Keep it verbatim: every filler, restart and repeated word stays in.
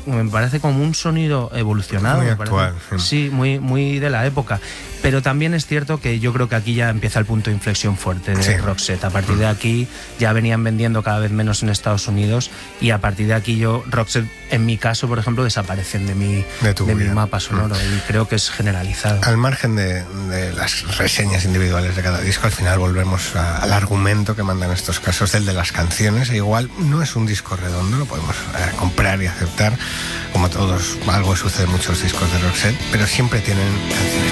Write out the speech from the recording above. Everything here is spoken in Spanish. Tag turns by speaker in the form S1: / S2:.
S1: me parece como un sonido evolucionado.
S2: Muy
S1: me
S2: actual.
S1: Parece, sí, muy, muy de la época. Pero también es cierto que yo creo que aquí ya empieza el punto de inflexión fuerte de
S2: sí.
S1: Roxette. A partir de aquí ya venían vendiendo cada vez menos en Estados Unidos y a partir de aquí yo, Roxette, en mi caso, por ejemplo, desaparecen de mi,
S2: de tu
S1: de mi
S2: vida.
S1: mapa sonoro mm. y creo que es generalizado.
S2: Al margen de, de las reseñas individuales de cada disco, al final volvemos a, al argumento que mandan estos casos, del de las canciones. E igual no es un disco redondo, lo podemos eh, comprar y aceptar, como todos, algo sucede en muchos discos de Roxette, pero siempre tienen canciones